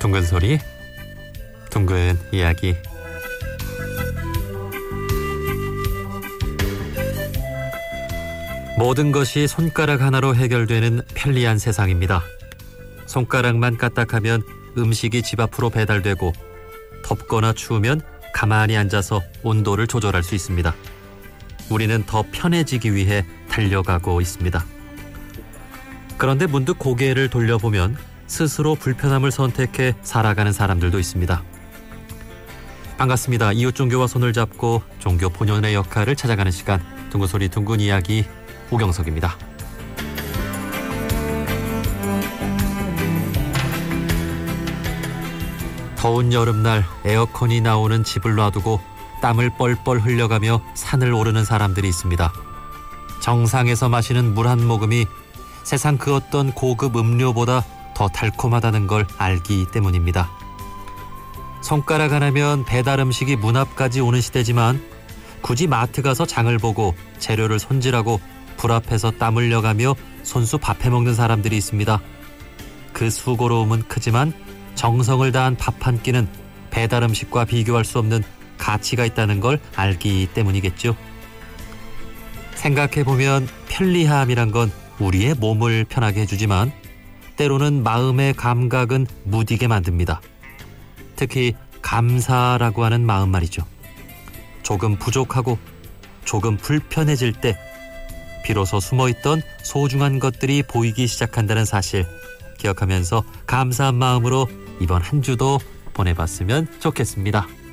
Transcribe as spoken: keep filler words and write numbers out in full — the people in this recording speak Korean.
둥근 소리, 둥근 이야기. 모든 것이 손가락 하나로 해결되는 편리한 세상입니다. 손가락만 까딱하면 음식이 집 앞으로 배달되고, 덥거나 추우면 가만히 앉아서 온도를 조절할 수 있습니다. 우리는 더 편해지기 위해 달려가고 있습니다. 그런데 문득 고개를 돌려보면 스스로 불편함을 선택해 살아가는 사람들도 있습니다. 반갑습니다. 이웃 종교와 손을 잡고 종교 본연의 역할을 찾아가는 시간, 둥근 소리 둥근 이야기, 오경석입니다. 더운 여름날 에어컨이 나오는 집을 놔두고 땀을 뻘뻘 흘려가며 산을 오르는 사람들이 있습니다. 정상에서 마시는 물 한 모금이 세상 그 어떤 고급 음료보다 더 달콤하다는 걸 알기 때문입니다. 손가락 하나면 배달 음식이 문 앞까지 오는 시대지만, 굳이 마트 가서 장을 보고 재료를 손질하고 불 앞에서 땀 흘려가며 손수 밥해 먹는 사람들이 있습니다. 그 수고로움은 크지만 정성을 다한 밥 한 끼는 배달 음식과 비교할 수 없는 가치가 있다는 걸 알기 때문이겠죠. 생각해보면 편리함이란 건 우리의 몸을 편하게 해주지만 때로는 마음의 감각은 무디게 만듭니다. 특히 감사라고 하는 마음 말이죠. 조금 부족하고 조금 불편해질 때 비로소 숨어있던 소중한 것들이 보이기 시작한다는 사실 기억하면서 감사한 마음으로 이번 한 주도 보내봤으면 좋겠습니다.